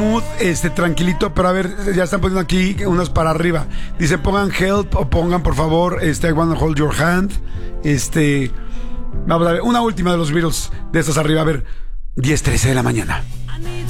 mood tranquilito, pero a ver, ya están poniendo aquí unos para arriba. Dice, pongan Help o pongan, por favor, I Wanna Hold Your Hand. Vamos a ver, una última de los Beatles de estas arriba. A ver, 10:13 de la mañana.